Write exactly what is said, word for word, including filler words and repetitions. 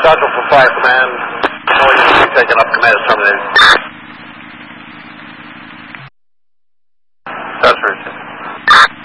Central for Fire Command. All units be taken up. Command is terminated.